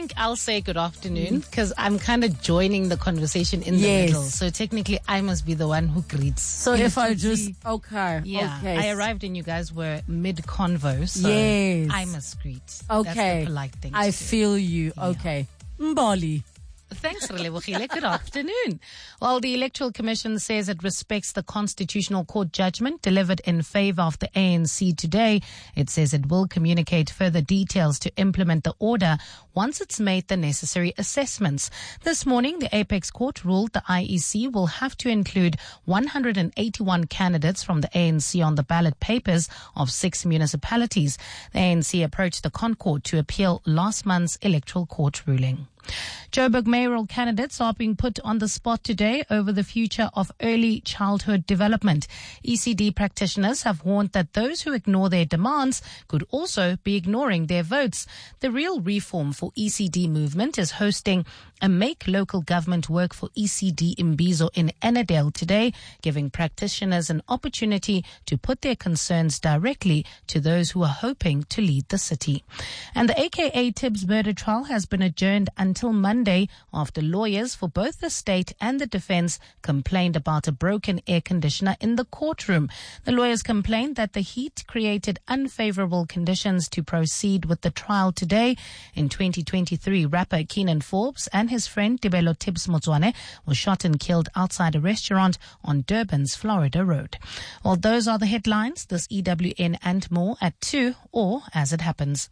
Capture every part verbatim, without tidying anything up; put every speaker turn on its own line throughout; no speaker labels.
think I'll say good afternoon because I'm kind of joining the conversation in the
Yes.
middle. So technically, I must be the one who greets.
So if I just, okay.
Yeah,
okay.
I arrived and you guys were mid-convo, so
Yes.
I must greet.
Okay.
That's the polite thing
I
to do.
feel you. Okay. Mbali.
Thanks, Relebogile. Good afternoon. Well, the Electoral Commission says it respects the Constitutional Court judgment delivered in favor of the A N C today. It says it will communicate further details to implement the order once it's made the necessary assessments. This morning, the Apex Court ruled the I E C will have to include one hundred eighty-one candidates from the A N C on the ballot papers of six municipalities. The A N C approached the Concourt to appeal last month's Electoral Court ruling. Joburg mayoral candidates are being put on the spot today over the future of early childhood development. E C D practitioners have warned that those who ignore their demands could also be ignoring their votes. The Real Reform for E C D movement is hosting a Make Local Government Work for E C D Imbizo in Ennerdale today, giving practitioners an opportunity to put their concerns directly to those who are hoping to lead the city. And the A K A Tibbs murder trial has been adjourned until Monday after lawyers for both the state and the defense complained about a broken air conditioner in the courtroom. The lawyers complained that the heat created unfavorable conditions to proceed with the trial today. In twenty twenty-three, rapper Keenan Forbes and his friend Tibelo Tibbs Motswane were shot and killed outside a restaurant on Durban's Florida Road. Well, those are the headlines. This E W N and more at two, or as it happens.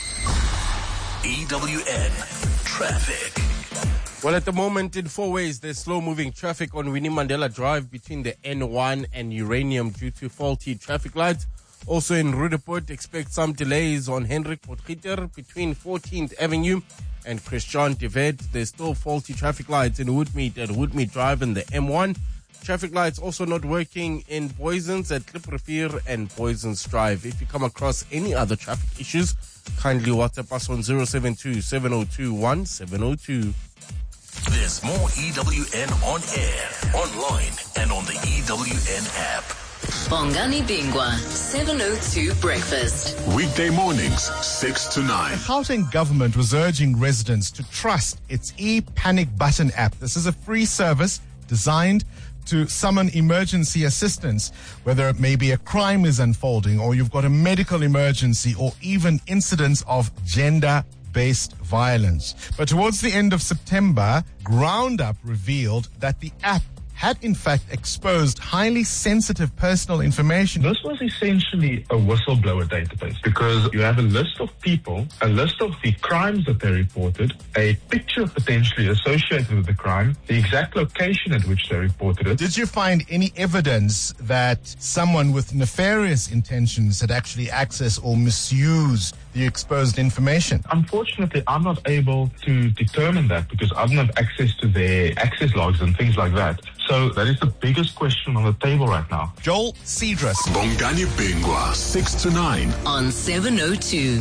E W N Traffic.
Well, at the moment, in four ways, there's slow-moving traffic on Winnie Mandela Drive between the N one and Uranium due to faulty traffic lights. Also in Rudeport, expect some delays on Hendrik Potgieter between fourteenth Avenue and Christian de Wet. There's still faulty traffic lights in Woodmead at Woodmead Drive and the M one. Traffic lights also not working in Boysons at Kliprivier and Boysons Drive. If you come across any other traffic issues, kindly WhatsApp us on zero seven two, seven zero two, one seven zero two.
There's more E W N on air, online, and on the E W N app.
Bongani Bingwa, seven oh two Breakfast.
Weekday mornings, six to nine.
Gauteng government was urging residents to trust its e-panic button app. This is a free service designed to summon emergency assistance, whether it may be a crime is unfolding or you've got a medical emergency or even incidents of gender-based violence. But towards the end of September, GroundUp revealed that the app had in fact exposed highly sensitive personal information.
This was essentially a whistleblower database because you have a list of people, a list of the crimes that they reported, a picture potentially associated with the crime, the exact location at which they reported it.
Did you find any evidence that someone with nefarious intentions had actually accessed or misused the exposed information?
Unfortunately, I'm not able to determine that because I don't have access to their access logs and things like that. So that is the biggest question on the table right now.
Joel Cedrus.
Bongani Bingwa, six to nine.
On seven oh two.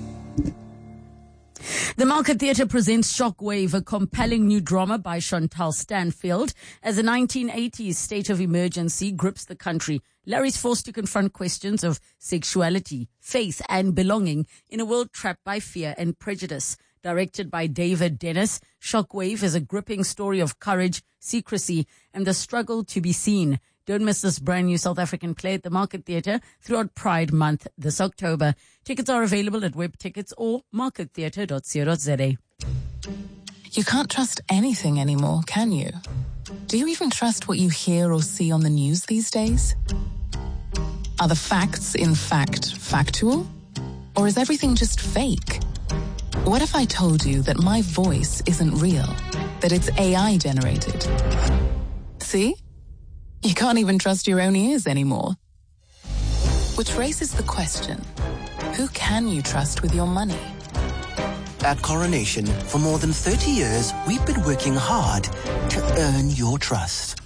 The Market Theatre presents Shockwave, a compelling new drama by Chantal Stanfield. As the nineteen eighties state of emergency grips the country, Larry's forced to confront questions of sexuality, faith, and belonging in a world trapped by fear and prejudice. Directed by David Dennis, Shockwave is a gripping story of courage, secrecy, and the struggle to be seen. Don't miss this brand new South African play at the Market Theatre throughout Pride Month this October. Tickets are available at web tickets or market theatre dot co dot za.
You can't trust anything anymore, can you? Do you even trust what you hear or see on the news these days? Are the facts, in fact, factual? Or is everything just fake? What if I told you that my voice isn't real, that it's A I generated? See? You can't even trust your own ears anymore. Which raises the question, who can you trust with your money?
At Coronation, for more than thirty years, we've been working hard to earn your trust.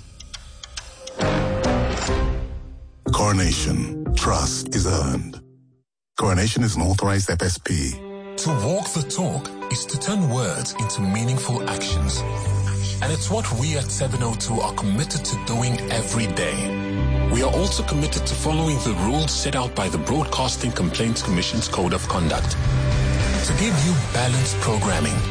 Coronation. Trust is earned. Coronation is an authorized F S P.
To walk the talk is to turn words into meaningful actions. And it's what we at seven oh two are committed to doing every day. We are also committed to following the rules set out by the Broadcasting Complaints Commission's Code of Conduct to give you balanced programming